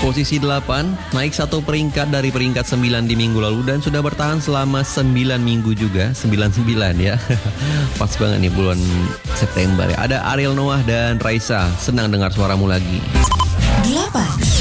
posisi 8, naik 1 peringkat dari peringkat 9 di minggu lalu dan sudah bertahan selama 9 minggu juga, 99 ya. Pas banget nih bulan September ya. Ada Ariel Noah dan Raisa, senang dengar suaramu lagi. 8.